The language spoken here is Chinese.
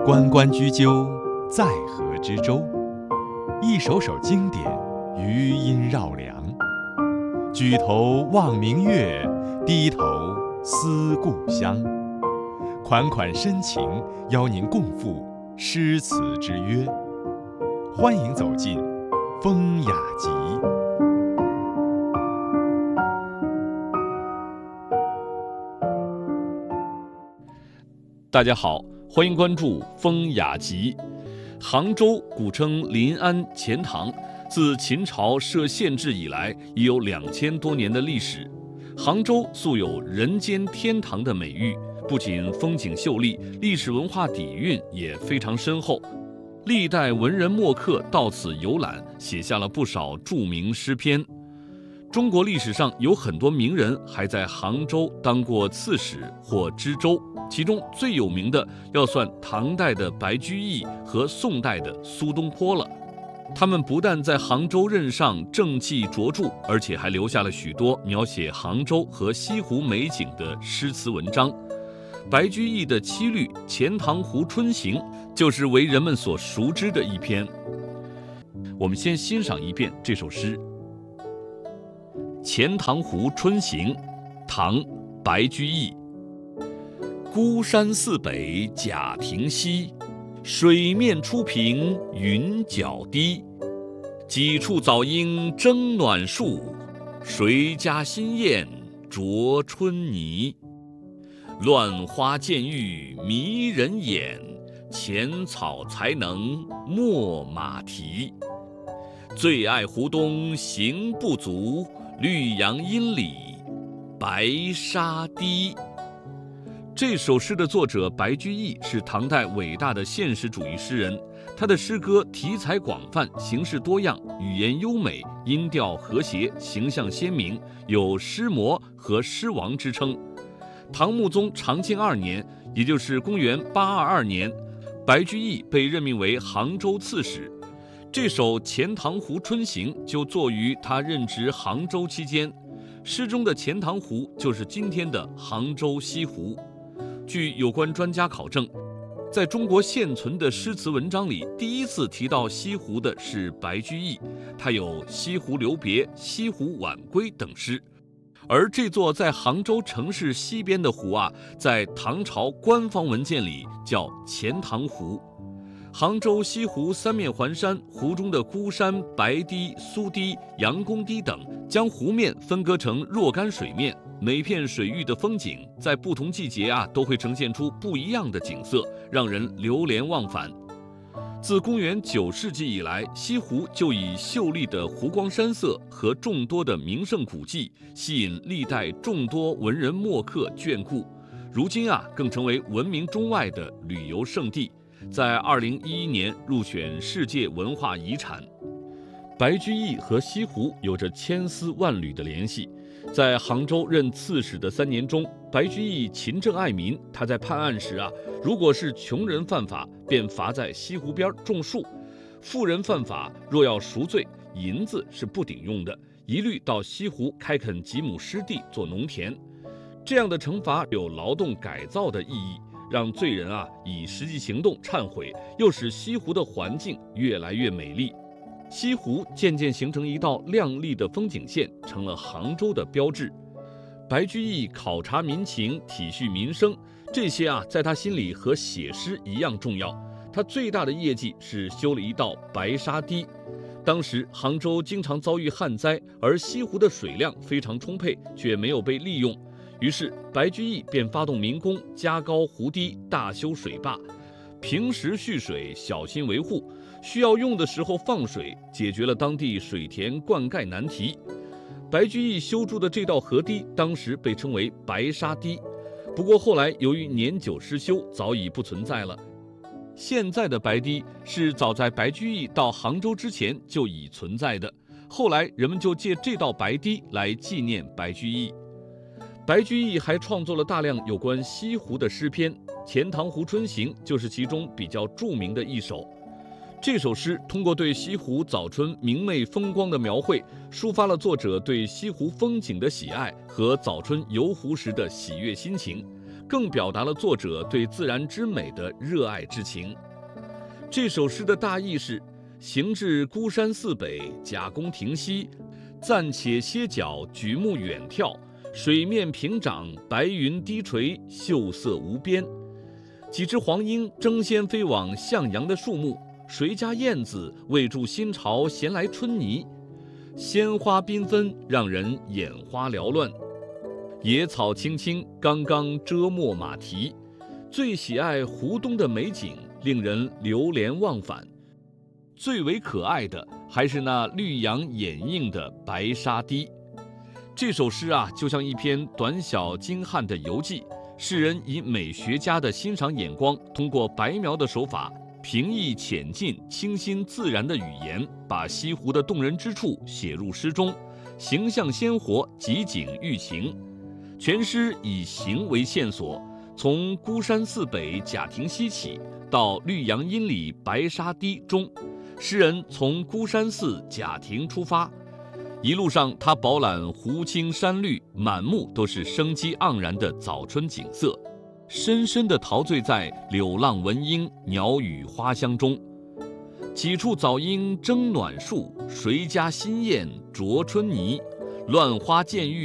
关关雎鸠，在河之洲。一首首经典，余音绕梁。举头望明月，低头思故乡。款款深情，邀您共赴诗词之约。欢迎走进风雅集。 大家好，欢迎关注风雅集。杭州古称临安、钱塘，自秦朝设县制以来，已有2000多年的历史。杭州素有人间天堂的美誉，不仅风景秀丽，历史文化底蕴也非常深厚。历代文人墨客到此游览，写下了不少著名诗篇。中国历史上有很多名人还在杭州当过刺史或知州，其中最有名的要算唐代的白居易和宋代的苏东坡了。他们不但在杭州任上政绩卓著，而且还留下了许多描写杭州和西湖美景的诗词文章。白居易的七律《钱塘湖春行》就是为人们所熟知的一篇。我们先欣赏一遍这首诗。《钱塘湖春行》唐·白居易。孤山寺北贾亭西，水面初平云脚低。几处早莺争暖树，谁家新燕啄春泥。乱花渐欲迷人眼，浅草才能没马蹄。最爱湖东行不足，绿杨阴里白沙堤。这首诗的作者白居易是唐代伟大的现实主义诗人，他的诗歌题材广泛，形式多样，语言优美，音调和谐，形象鲜明，有诗魔和诗王之称。唐穆宗长庆2年，也就是公元822年，白居易被任命为杭州刺史。这首《钱塘湖春行》就作于他任职杭州期间。诗中的钱塘湖就是今天的杭州西湖。据有关专家考证，在中国现存的诗词文章里，第一次提到西湖的是白居易，他有《西湖留别》《西湖晚归》等诗。而这座在杭州城市西边的湖啊，在唐朝官方文件里叫钱塘湖。杭州西湖三面环山，湖中的孤山、白堤、苏堤、杨公堤等，将湖面分割成若干水面，每片水域的风景在不同季节都会呈现出不一样的景色，让人流连忘返。自公元9世纪以来，西湖就以秀丽的湖光山色和众多的名胜古迹，吸引历代众多文人墨客眷顾。如今更成为闻名中外的旅游胜地，在2011年入选世界文化遗产。白居易和西湖有着千丝万缕的联系。在杭州任刺史的3年中，白居易勤政爱民，他在判案时如果是穷人犯法，便罚在西湖边种树；富人犯法，若要赎罪，银子是不顶用的，一律到西湖开垦几亩湿地做农田。这样的惩罚有劳动改造的意义，让罪人以实际行动忏悔，又使西湖的环境越来越美丽。西湖渐渐形成一道亮丽的风景线，成了杭州的标志。白居易考察民情，体恤民生，这些在他心里和写诗一样重要。他最大的业绩是修了一道白沙堤。当时杭州经常遭遇旱灾，而西湖的水量非常充沛，却没有被利用。于是白居易便发动民工加高湖堤，大修水坝，平时蓄水，小心维护，需要用的时候放水，解决了当地水田灌溉难题。白居易修筑的这道河堤当时被称为白沙堤，不过后来由于年久失修，早已不存在了。现在的白堤是早在白居易到杭州之前就已存在的，后来人们就借这道白堤来纪念白居易。白居易还创作了大量有关西湖的诗篇，《钱塘湖春行》就是其中比较著名的一首。这首诗通过对西湖早春明媚风光的描绘，抒发了作者对西湖风景的喜爱和早春游湖时的喜悦心情， 更表达了作者对自然之美的热爱之情。这首诗的大意是：行至孤山寺北，贾公停息，暂且歇脚，举目远眺，水面平涨，白云低垂，秀色无边。几只黄莺争先飞往向阳的树木，谁家燕子为助新巢衔来春泥，鲜花缤纷，让人眼花缭乱。野草青青，刚刚遮没马蹄。最喜爱湖东的美景，令人流连忘返。最为可爱的还是那绿杨掩映的白沙堤。这首诗啊，就像一篇短小精悍的游记。诗人以美学家的欣赏眼光，通过白描的手法，平易浅近、清新自然的语言，把西湖的动人之处写入诗中，形象鲜活，集景寓情。全诗以行为线索，从孤山寺北贾亭西起，到绿杨阴里白沙堤中，诗人从孤山寺贾亭出发。一路上，他饱览湖青山绿，满目都是生机盎然的早春景色，深深地陶醉在柳浪闻莺、鸟语花香中。几处早莺争暖树，谁家新燕啄春泥？乱花渐欲